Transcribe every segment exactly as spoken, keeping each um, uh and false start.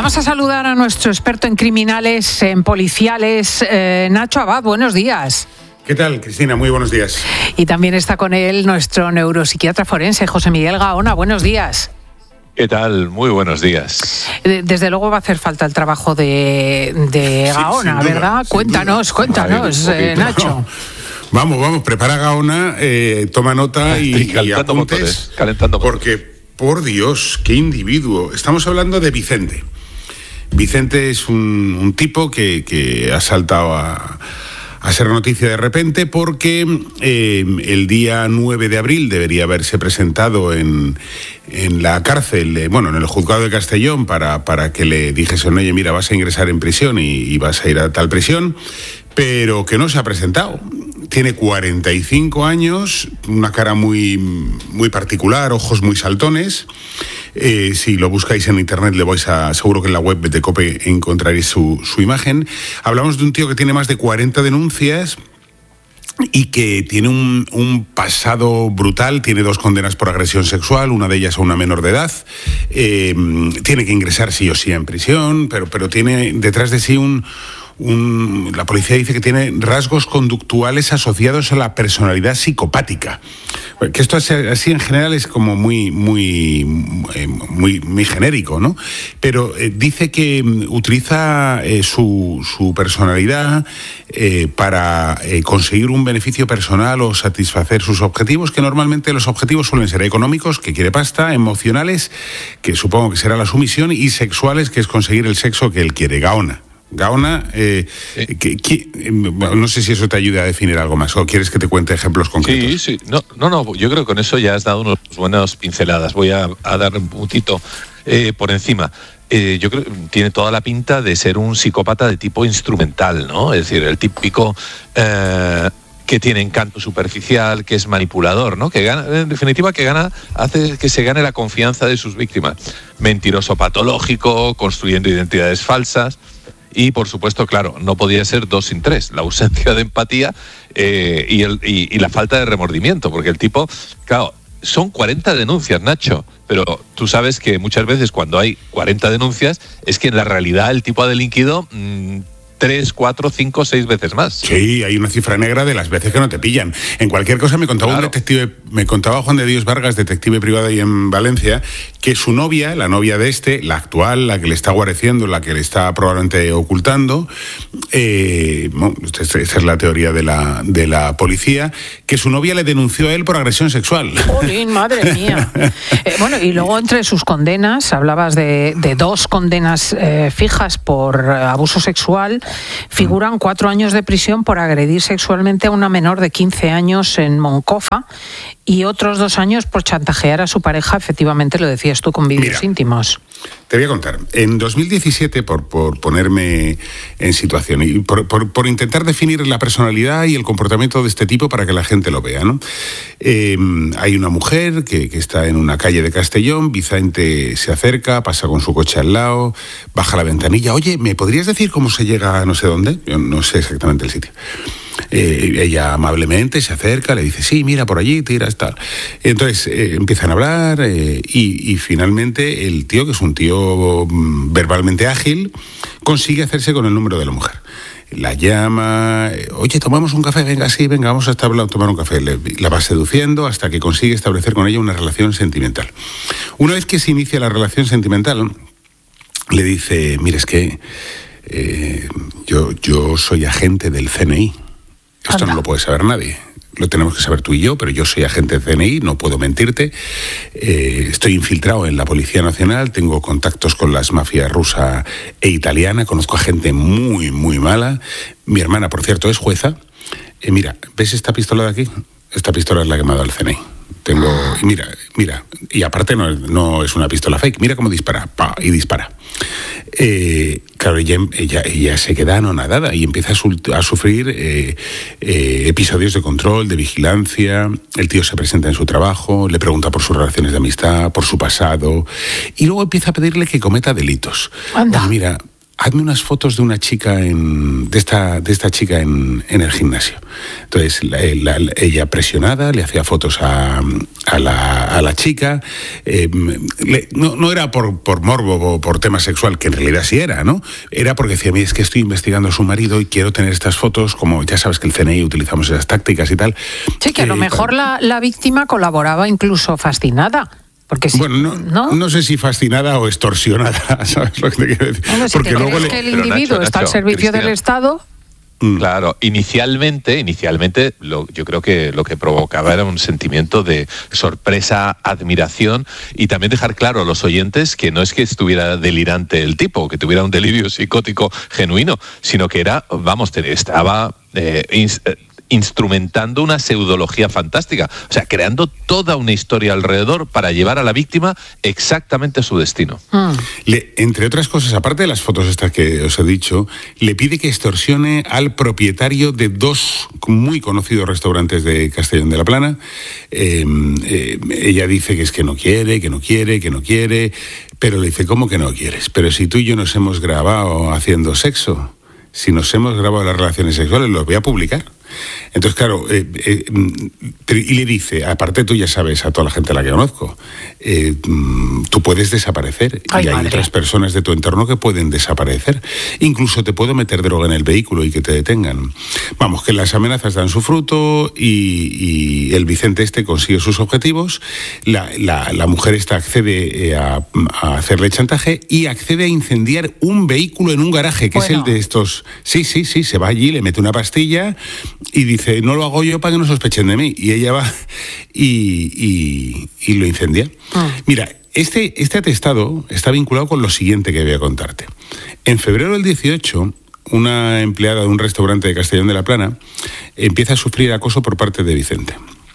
Vamos a saludar a nuestro experto en criminales, en policiales, eh, Nacho Abad. Buenos días. ¿Qué tal, Cristina? Muy buenos días. Y también está con él nuestro neuropsiquiatra forense, José Miguel Gaona. Buenos días. ¿Qué tal? Muy buenos días. Desde luego va a hacer falta el trabajo de, de Gaona, sí, duda, ¿verdad? Cuéntanos, duda. cuéntanos, eh, Nacho. No. Vamos, vamos, prepara Gaona, eh, toma nota y, y calentando y apuntes, motores, calentando motores. Porque, por Dios, qué individuo. Estamos hablando de Vicente. Vicente es un, un tipo que, que ha saltado a... a ser noticia de repente porque eh, el día nueve de abril debería haberse presentado en, en la cárcel, eh, bueno, en el juzgado de Castellón para, para que le dijesen, oye, mira, vas a ingresar en prisión y, y vas a ir a tal prisión, pero que no se ha presentado. Tiene cuarenta y cinco años, una cara muy, muy particular, ojos muy saltones. Eh, si lo buscáis en internet, le vais a, seguro que en la web de COPE encontraréis su, su imagen. Hablamos de un tío que tiene más de cuarenta denuncias y que tiene un, un pasado brutal, tiene dos condenas por agresión sexual, una de ellas a una menor de edad, eh, tiene que ingresar sí o sí en prisión, pero, pero tiene detrás de sí un... Un, la policía dice que tiene rasgos conductuales asociados a la personalidad psicopática. Que esto así en general es como muy, muy, muy, muy genérico, ¿no? Pero eh, dice que utiliza eh, su, su personalidad eh, para eh, conseguir un beneficio personal o satisfacer sus objetivos, que normalmente los objetivos suelen ser económicos, que quiere pasta, emocionales, que supongo que será la sumisión, y sexuales, que es conseguir el sexo que él quiere. Gaona. Gaona, eh, sí. que, que, no sé si eso te ayuda a definir algo más o quieres que te cuente ejemplos concretos. Sí, sí, no, no, no, yo creo que con eso ya has dado unas buenas pinceladas. Voy a, a dar un puntito eh, por encima. Eh, yo creo que tiene toda la pinta de ser un psicópata de tipo instrumental, ¿no? Es decir, el típico eh, que tiene encanto superficial, que es manipulador, ¿no? Que gana, en definitiva, que gana, hace que se gane la confianza de sus víctimas. Mentiroso patológico, construyendo identidades falsas. Y, por supuesto, claro, no podía ser dos sin tres. La ausencia de empatía eh, y, el, y, y la falta de remordimiento. Porque el tipo, claro, son cuarenta denuncias, Nacho. Pero tú sabes que muchas veces cuando hay cuarenta denuncias es que en la realidad el tipo ha delinquido mmm, tres, cuatro, cinco, seis veces más. Sí, hay una cifra negra de las veces que no te pillan. En cualquier cosa me contaba claro. un detective, me contaba Juan de Dios Vargas, detective privado ahí en Valencia, que su novia, la novia de este, la actual, la que le está guareciendo, la que le está probablemente ocultando, eh, bueno, esta es la teoría de la, de la policía, que su novia le denunció a él por agresión sexual. ¡Jolín, madre mía! eh, bueno, y luego entre sus condenas, hablabas de, de dos condenas eh, fijas por abuso sexual, figuran cuatro años de prisión por agredir sexualmente a una menor de quince años en Moncofa y otros dos años por chantajear a su pareja, efectivamente lo decías tú, con vídeos Mira, íntimos. Te voy a contar. En dos mil diecisiete, por, por ponerme en situación y por, por, por intentar definir la personalidad y el comportamiento de este tipo para que la gente lo vea, ¿no? Eh, hay una mujer que, que está en una calle de Castellón, Vicente se acerca, pasa con su coche al lado, baja la ventanilla. Oye, ¿me podrías decir cómo se llega a no sé dónde? Yo no sé exactamente el sitio. Eh, ella amablemente se acerca, le dice, sí, mira, por allí, tiras, tal. Entonces eh, empiezan a hablar eh, y, y finalmente el tío, que es un tío mm, verbalmente ágil, consigue hacerse con el número de la mujer. La llama, oye, tomamos un café, venga, sí, venga, vamos a estar a tomar un café. Le, la va seduciendo hasta que consigue establecer con ella una relación sentimental. Una vez que se inicia la relación sentimental, le dice, mira, es que eh, yo, yo soy agente del C N I. Esto no lo puede saber nadie. Lo tenemos que saber tú y yo, pero yo soy agente del C N I, no puedo mentirte. Eh, estoy infiltrado en la Policía Nacional, tengo contactos con las mafias rusa e italiana, conozco a gente muy, muy mala. Mi hermana, por cierto, es jueza. Eh, mira, ¿ves esta pistola de aquí? Esta pistola es la que me ha dado el C N I. Tengo, y mira, mira, y aparte no, no es una pistola fake, mira cómo dispara, pa, y dispara. Eh, claro, ella, ella, ella se queda anonadada y empieza a, su, a sufrir eh, eh, episodios de control, de vigilancia. El tío se presenta en su trabajo, le pregunta por sus relaciones de amistad, por su pasado, y luego empieza a pedirle que cometa delitos. Anda. Oye, mira, hazme unas fotos de una chica en, de esta, de esta chica en, en el gimnasio. Entonces la, la, ella presionada le hacía fotos a, a, la, a la chica. Eh, le, no, no era por, por morbo o por tema sexual, que en realidad sí era, ¿no? Era porque decía, mira, es que estoy investigando a su marido y quiero tener estas fotos, como ya sabes que el C N I utilizamos esas tácticas y tal. Sí, que a lo mejor la, la víctima colaboraba incluso fascinada. Porque si, bueno, no, ¿no? no sé si fascinada o extorsionada, ¿sabes lo que te quiero decir? Bueno, si Porque te luego crees le... que el individuo Nacho, está Nacho, al servicio Cristina, del Estado... Claro, inicialmente, inicialmente lo, yo creo que lo que provocaba era un sentimiento de sorpresa, admiración, y también dejar claro a los oyentes que no es que estuviera delirante el tipo, que tuviera un delirio psicótico genuino, sino que era, vamos, estaba... Eh, ins, eh, instrumentando una pseudología fantástica, o sea, creando toda una historia alrededor para llevar a la víctima exactamente a su destino. Mm. Le, entre otras cosas, aparte de las fotos estas que os he dicho, le pide que extorsione al propietario de dos muy conocidos restaurantes de Castellón de la Plana. Eh, eh, ella dice que es que no quiere, que no quiere, que no quiere, pero le dice, ¿cómo que no quieres? Pero si tú y yo nos hemos grabado haciendo sexo, si nos hemos grabado las relaciones sexuales, los voy a publicar. Entonces, claro, eh, eh, y le dice, aparte tú ya sabes, a toda la gente a la que conozco, eh, tú puedes desaparecer. Ay, y hay madre. Otras personas de tu entorno que pueden desaparecer. Incluso te puedo meter droga en el vehículo y que te detengan. Vamos, que las amenazas dan su fruto y, y el Vicente este consigue sus objetivos. La, la, la mujer esta accede a, a hacerle chantaje y accede a incendiar un vehículo en un garaje, que bueno. es el de estos... Sí, sí, sí, se va allí, le mete una pastilla... Y dice, no lo hago yo para que no sospechen de mí. Y ella va y, y, y lo incendia. Ah. Mira, este, este atestado está vinculado con lo siguiente que voy a contarte. En febrero del dieciocho, una empleada de un restaurante de Castellón de la Plana empieza a sufrir acoso por parte de Vicente.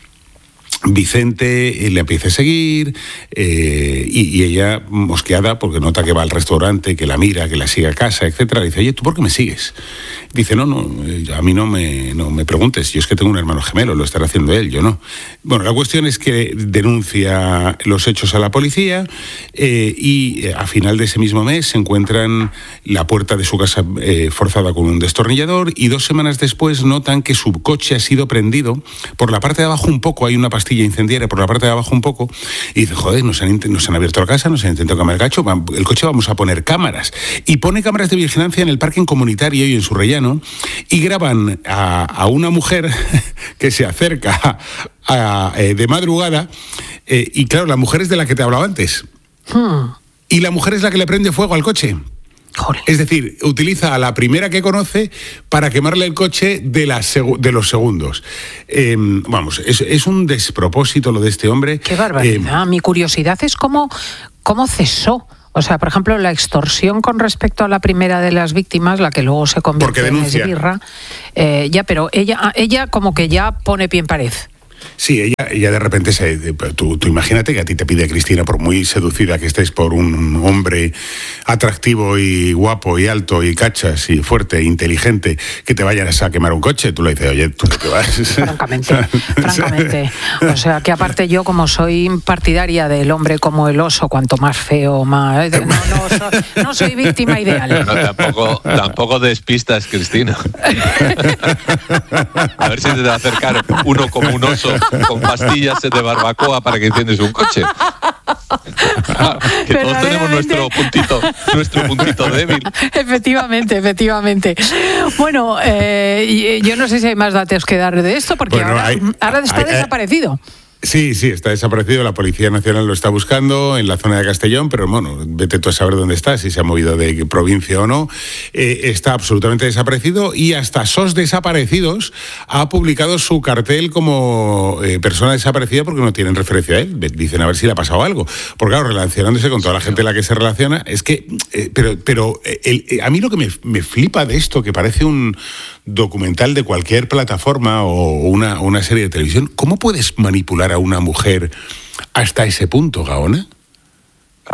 Vicente le empieza a seguir eh, y, y ella, mosqueada, porque nota que va al restaurante, que la mira, que la sigue a casa, etcétera, le dice, oye, ¿tú por qué me sigues? Dice, no, no, a mí no me, no me preguntes, yo es que tengo un hermano gemelo, lo estará haciendo él, yo no. Bueno, la cuestión es que denuncia los hechos a la policía eh, y a final de ese mismo mes se encuentran la puerta de su casa eh, forzada con un destornillador y dos semanas después notan que su coche ha sido prendido por la parte de abajo un poco, hay una pastilla incendiaria por la parte de abajo un poco, y dice, joder, nos han, nos han abierto la casa, nos han intentado quemar el cacho, el coche, vamos a poner cámaras. Y pone cámaras de vigilancia en el parking comunitario y en su rellano, y graban a, a una mujer que se acerca a, a, eh, de madrugada, eh, y claro, la mujer es de la que te hablaba antes. Hmm. Y la mujer es la que le prende fuego al coche. Joder. Es decir, utiliza a la primera que conoce para quemarle el coche de, la segu- de los segundos. Eh, vamos, es, es un despropósito lo de este hombre. Qué barbaridad. Eh, Mi curiosidad es cómo, cómo cesó. O sea, por ejemplo, la extorsión con respecto a la primera de las víctimas, la que luego se convierte en esbirra, eh, ya, pero ella, ella como que ya pone pie en pared. Sí, ella, ella de repente se... Tú, tú imagínate que a ti te pide Cristina, por muy seducida que estés por un hombre atractivo y guapo y alto y cachas y fuerte e inteligente, que te vayas a quemar un coche. Tú le dices, oye, ¿tú qué vas? Francamente, francamente. O sea, que aparte yo, como soy partidaria del hombre como el oso, cuanto más feo, más... No, no, soy, no soy víctima ideal. No, tampoco, tampoco despistas, Cristina. A ver si te va a acercar uno como un oso con pastillas de barbacoa para que enciendes un coche. Claro, que todos tenemos nuestro puntito, nuestro puntito débil. Efectivamente, efectivamente. Bueno, eh, yo no sé si hay más datos que dar de esto, porque bueno, ahora, hay, ahora está hay, desaparecido. Sí, sí, está desaparecido. La Policía Nacional lo está buscando en la zona de Castellón, pero bueno, vete tú a saber dónde está, si se ha movido de provincia o no. Eh, está absolutamente desaparecido y hasta S O S Desaparecidos ha publicado su cartel como eh, persona desaparecida porque no tienen referencia a él. Dicen a ver si le ha pasado algo. Porque claro, relacionándose con toda la gente a la que se relaciona, es que... Eh, pero pero el, eh, a mí lo que me, me flipa de esto, que parece un documental de cualquier plataforma o una, una serie de televisión, ¿cómo puedes manipular a una mujer hasta ese punto, Gaona? Ah,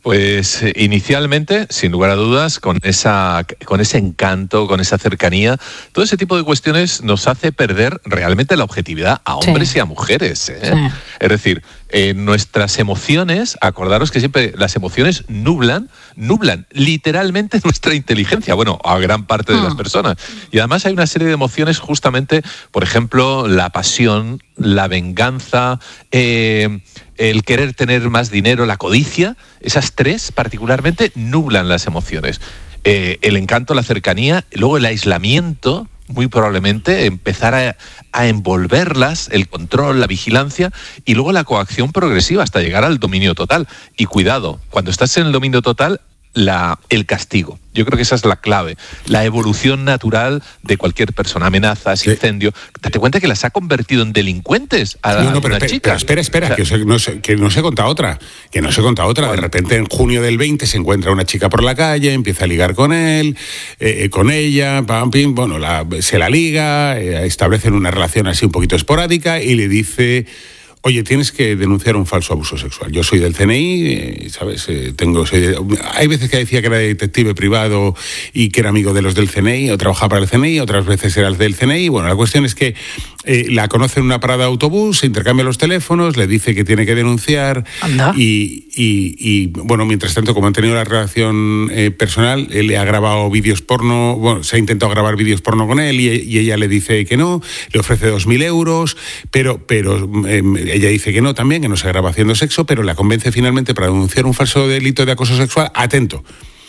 Pues eh, inicialmente, sin lugar a dudas, con esa, con ese encanto, con esa cercanía, todo ese tipo de cuestiones nos hace perder realmente la objetividad a hombres sí. y a mujeres. ¿eh? Sí. Es decir, eh, nuestras emociones, acordaros que siempre las emociones nublan, nublan literalmente nuestra inteligencia, bueno, a gran parte de mm. las personas. Y además hay una serie de emociones justamente, por ejemplo, la pasión, la venganza, eh, el querer tener más dinero, la codicia, esas tres particularmente nublan las emociones. Eh, el encanto, la cercanía, luego el aislamiento, muy probablemente, empezar a, a envolverlas, el control, la vigilancia, y luego la coacción progresiva hasta llegar al dominio total. Y cuidado, cuando estás en el dominio total, la, el castigo. Yo creo que esa es la clave, la evolución natural de cualquier persona, amenazas, sí. incendio. Date cuenta que las ha convertido en delincuentes a, no, no, a pero, una pero, chica. Pero espera, espera, o sea, que, os, no, se, que no se conta otra, que no se conta otra. De repente en junio del veinte se encuentra una chica por la calle, empieza a ligar con él, eh, con ella, pam, pim, bueno, la, se la liga, eh, establecen una relación así un poquito esporádica y le dice... Oye, tienes que denunciar un falso abuso sexual. Yo soy del C N I, eh, ¿sabes? Eh, tengo, soy de, hay veces que decía que era detective privado y que era amigo de los del C N I, o trabajaba para el C N I, otras veces era el del C N I. Bueno, la cuestión es que eh, la conoce en una parada de autobús, se intercambia los teléfonos, le dice que tiene que denunciar. Anda. Y, y, y, bueno, mientras tanto, como han tenido la relación eh, personal, él le ha grabado vídeos porno, bueno, se ha intentado grabar vídeos porno con él y, y ella le dice que no, le ofrece dos mil euros, pero... pero eh, ella dice que no también, que no se graba haciendo sexo, pero la convence finalmente para denunciar un falso delito de acoso sexual. Atento,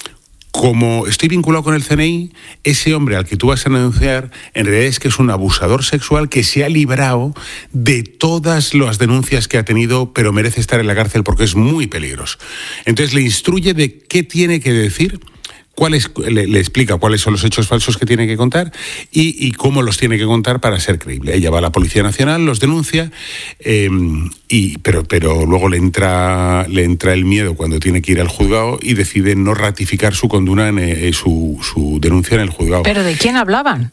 como estoy vinculado con el C N I, ese hombre al que tú vas a denunciar en realidad es que es un abusador sexual que se ha librado de todas las denuncias que ha tenido, pero merece estar en la cárcel porque es muy peligroso. Entonces le instruye de qué tiene que decir, cuáles, le, le explica cuáles son los hechos falsos que tiene que contar y, y cómo los tiene que contar para ser creíble. Ella va a la Policía Nacional, los denuncia, eh, y, pero, pero luego le entra, le entra el miedo cuando tiene que ir al juzgado y decide no ratificar su condena, en eh, su, su denuncia en el juzgado. ¿Pero de quién hablaban?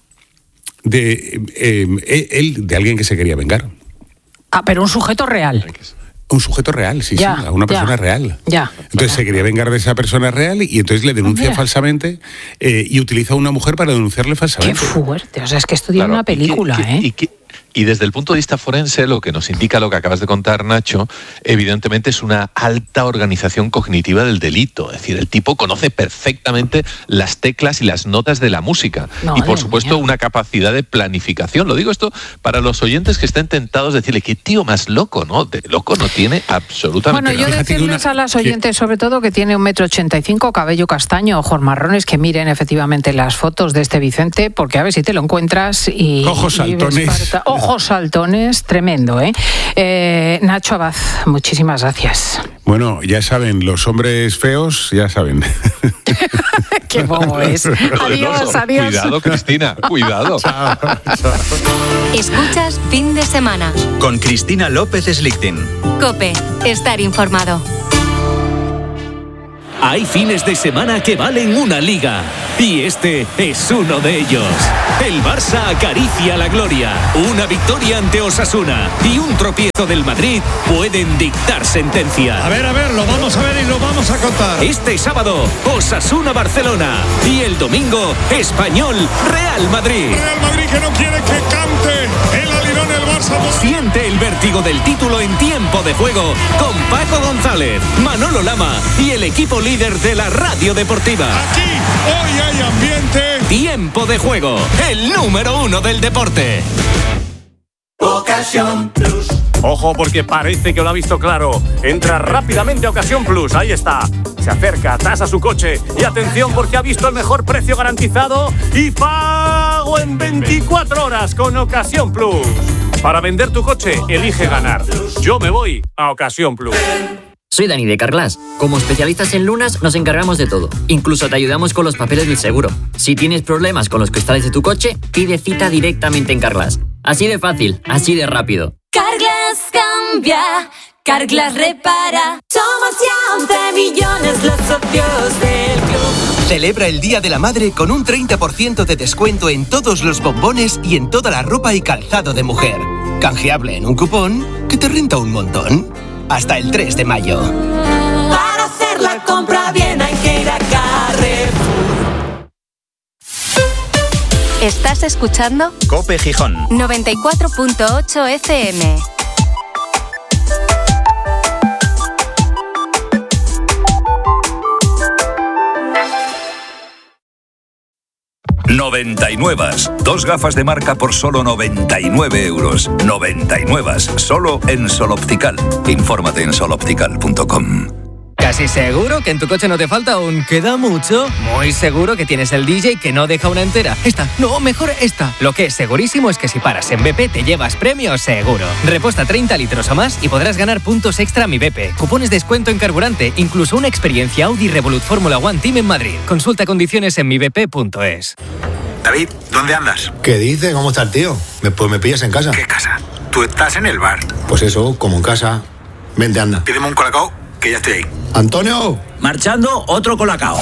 De eh, él, de alguien que se quería vengar. Ah, pero un sujeto real. Un sujeto real, sí, ya, sí, a una persona ya, real. Ya, entonces ya. se quería vengar de esa persona real y entonces le denuncia Mira. falsamente eh, y utiliza a una mujer para denunciarle falsamente. Qué fuerte, o sea, es que esto tiene Claro, una película, y que, ¿eh? Y, que, y desde el punto de vista forense, lo que nos indica lo que acabas de contar, Nacho, evidentemente es una alta organización cognitiva del delito. Es decir, el tipo conoce perfectamente las teclas y las notas de la música. No, y por Dios supuesto, mío. una capacidad de planificación. Lo digo esto para los oyentes que estén tentados de decirle, qué tío más loco, ¿no? De loco no tiene absolutamente Bueno, yo nada. decirles una, a las oyentes, sobre todo, que tiene un metro ochenta y cinco, cabello castaño, ojos marrones, que miren efectivamente las fotos de este Vicente, porque a ver si te lo encuentras y... Ojos y saltones. ves parta- Ojos saltones, tremendo, ¿eh? eh Nacho Abad, muchísimas gracias. Bueno, ya saben, los hombres feos, ya saben. Qué bobo es. Adiós, adiós. Cuidado, Cristina, cuidado. Chao, chao. Escuchas Fin de Semana. Con Cristina López Slichting. COPE, estar informado. Hay fines de semana que valen una liga. Y este es uno de ellos. El Barça acaricia la gloria. Una victoria ante Osasuna y un tropiezo del Madrid pueden dictar sentencia. A ver, a ver, lo vamos a ver y lo vamos a contar. Este sábado, Osasuna-Barcelona. Y el domingo, Español-Real Madrid. Real Madrid que no quiere que cante el alirón el Barça. Siente el vértigo del título en tiempo de juego con Paco González, Manolo Lama y el equipo líder de la radio deportiva. Aquí, hoy hay ambiente. Tiempo de juego, el número uno del deporte. Ocasión Plus. Ojo, porque parece que lo ha visto claro. Entra rápidamente a Ocasión Plus, ahí está. Se acerca, tasa su coche y atención porque ha visto el mejor precio garantizado y pago en veinticuatro horas con Ocasión Plus. Para vender tu coche, elige ganar. Yo me voy a Ocasión Plus. Soy Dani de Carglass. Como especialistas en lunas nos encargamos de todo. Incluso te ayudamos con los papeles del seguro. Si tienes problemas con los cristales de tu coche, pide cita directamente en Carglass. Así de fácil, así de rápido. Carglass cambia, Carglass repara. Somos ya once millones los socios del club. Celebra el Día de la Madre con un treinta por ciento de descuento en todos los bombones y en toda la ropa y calzado de mujer. Canjeable en un cupón que te renta un montón. Hasta el tres de mayo. Para hacer la compra bien hay que ir a Carrefour. ¿Estás escuchando? COPE Gijón. noventa y cuatro punto ocho F M. noventa y nueve. Dos gafas de marca por solo noventa y nueve euros. noventa y nueve. Solo en Sol Optical. Infórmate en sol optical punto com. ¿Casi seguro que en tu coche no te falta un queda mucho? Muy seguro que tienes el D J que no deja una entera. Esta, no, mejor esta. Lo que es segurísimo es que si paras en B P te llevas premios seguro. Reposta treinta litros o más y podrás ganar puntos extra a Mi B P, cupones de descuento en carburante, incluso una experiencia Audi Revolut Fórmula One Team en Madrid. Consulta condiciones en mi b p punto es. David, ¿dónde andas? ¿Qué dice? ¿Cómo está el tío? Me, pues me pillas en casa. ¿Qué casa? Tú estás en el bar. Pues eso, como en casa. Vente, anda. Pídeme un colacao, que ya estoy ahí. ¡Antonio! Marchando, otro colacao.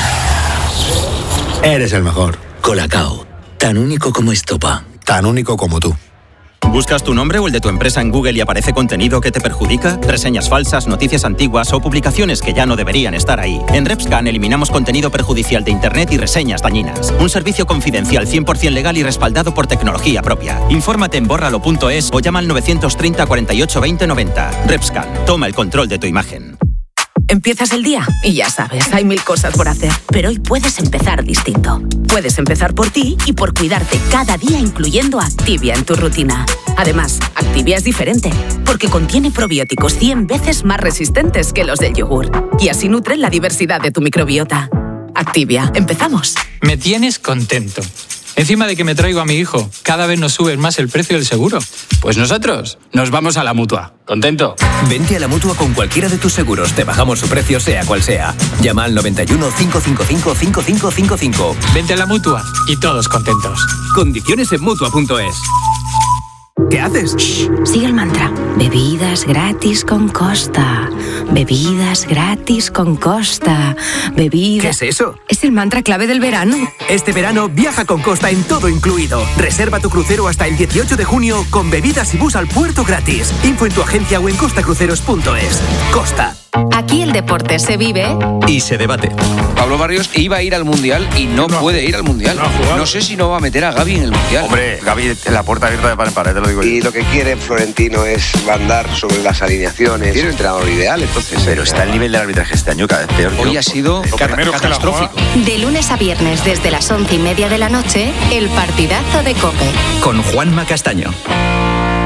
Eres el mejor. Colacao, tan único como estopa. Tan único como tú. ¿Buscas tu nombre o el de tu empresa en Google y aparece contenido que te perjudica? ¿Reseñas falsas, noticias antiguas o publicaciones que ya no deberían estar ahí? En Repscan eliminamos contenido perjudicial de Internet y reseñas dañinas. Un servicio confidencial cien por ciento legal y respaldado por tecnología propia. Infórmate en bórralo punto es o llama al novecientos treinta, cuarenta y ocho, veinte, noventa. Repscan, toma el control de tu imagen. Empiezas el día y ya sabes, hay mil cosas por hacer. Pero hoy puedes empezar distinto. Puedes empezar por ti y por cuidarte cada día, incluyendo Activia en tu rutina. Además, Activia es diferente, porque contiene probióticos cien veces más resistentes que los del yogur. Y así nutre la diversidad de tu microbiota. Activia, empezamos. Me tienes contento. Encima de que me traigo a mi hijo, cada vez nos sube más el precio del seguro. Pues nosotros nos vamos a la Mutua. ¿Contento? Vente a la Mutua con cualquiera de tus seguros. Te bajamos su precio sea cual sea. Llama al noventa y uno, cinco cinco cinco, cinco cinco cinco cinco. Vente a la Mutua y todos contentos. Condiciones en Mutua punto es. ¿Qué haces? Shh, sigue el mantra. Bebidas gratis con Costa. Bebidas gratis con Costa. Bebidas... ¿Qué es eso? Es el mantra clave del verano. Este verano viaja con Costa en todo incluido. Reserva tu crucero hasta el dieciocho de junio con bebidas y bus al puerto gratis. Info en tu agencia o en costa cruceros punto es. Costa. Aquí el deporte se vive y se debate. Pablo Barrios iba a ir al Mundial y no, no puede ir al Mundial. No, no sé si no va a meter a Gavi en el Mundial. Hombre, Gavi en la puerta abierta de par en par, te lo digo yo. Y lo que quiere Florentino es mandar sobre las alineaciones. Tiene un entrenador ideal, entonces... Pero está el nivel del arbitraje este año cada vez peor. Hoy ha sido cat- catastrófico. De lunes a viernes desde las once y media de la noche, el partidazo de COPE. Con Juanma Castaño.